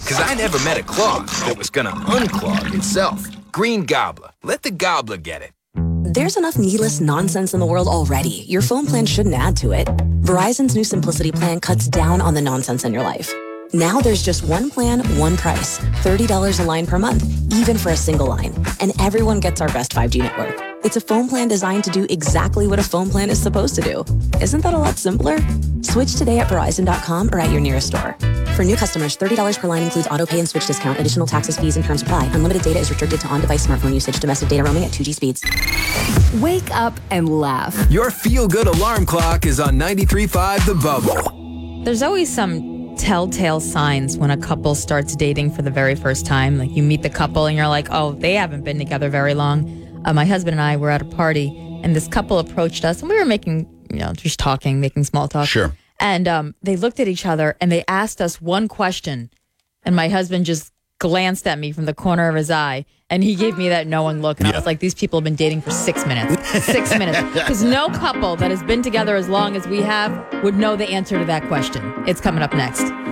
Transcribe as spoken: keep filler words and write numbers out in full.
Because I never met a clog that was gonna unclog itself. Green Gobbler. Let the gobbler get it. There's enough needless nonsense in the world already. Your phone plan shouldn't add to it. Verizon's new Simplicity plan cuts down on the nonsense in your life. Now there's just one plan, one price. thirty dollars a line per month, even for a single line. And everyone gets our best five G network. It's a phone plan designed to do exactly what a phone plan is supposed to do. Isn't that a lot simpler? Switch today at Verizon dot com or at your nearest store. For new customers, thirty dollars per line includes auto pay and switch discount. Additional taxes, fees, and terms apply. Unlimited data is restricted to on-device smartphone usage. Domestic data roaming at two G speeds. Wake up and laugh. Your feel-good alarm clock is on ninety-three point five The Bubble. There's always some telltale signs when a couple starts dating for the very first time. Like you meet the couple and you're like, oh, they haven't been together very long. Uh, my husband and I were at a party and this couple approached us and we were making, you know, just talking, making small talk. Sure. And um, they looked at each other and they asked us one question. And my husband just glanced at me from the corner of his eye and he gave me that knowing look. And Yeah. I was like, these people have been dating for six minutes. Six minutes. Because no couple that has been together as long as we have would know the answer to that question. It's coming up next.